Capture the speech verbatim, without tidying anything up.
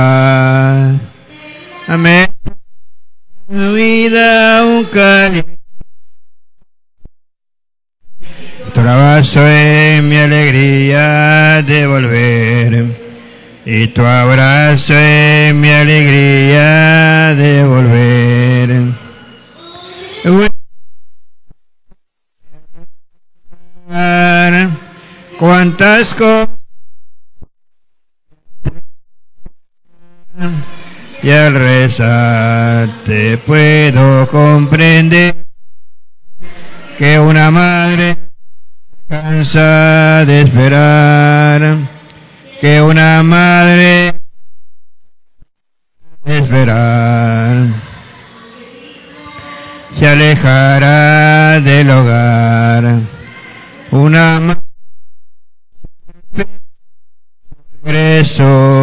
Amén. Tu vida un cáliz. Tu abrazo es mi alegría de volver. Y tu abrazo es mi alegría de volver. Cuántas cosas y al rezar te puedo comprender que una madre cansa de esperar, que una madre de esperar se alejará del hogar. Una madre regreso